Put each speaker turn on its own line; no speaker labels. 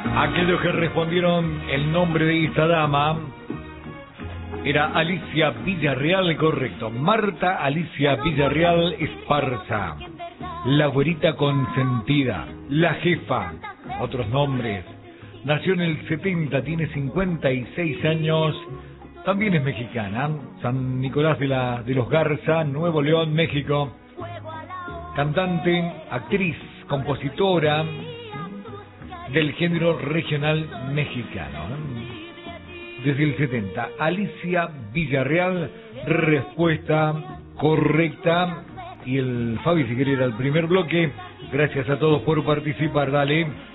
Aquellos que respondieron el nombre de esta dama era Alicia Villarreal, correcto. Marta Alicia Villarreal Esparza, la güerita consentida, la jefa, otros nombres. Nació en el 70, tiene 56 años, también es mexicana, San Nicolás de los Garza, Nuevo León, México. Cantante, actriz, compositora del género regional mexicano. Desde el 70, Alicia Villarreal, respuesta correcta. Y el Fabi, si quiere ir al primer bloque. Gracias a todos por participar, dale.